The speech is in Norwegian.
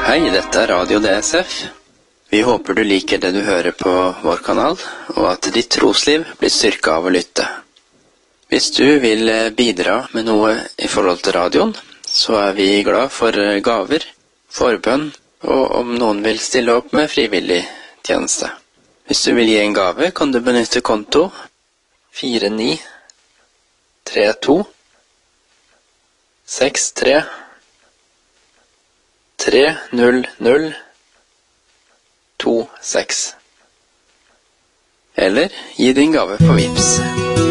Hei, dette Radio DSF. Vi håper du liker det du hører på vår kanal, og at ditt trosliv blir styrket av å lytte. Hvis du vil bidra med noe i forhold til radioen, så er vi glad for gaver, forbønn, og om noen vil stille opp med frivillig tjeneste. Hvis du vil gi en gave, kan du benytte konto 4932 63 30026. Eller gi din gave på Vipps.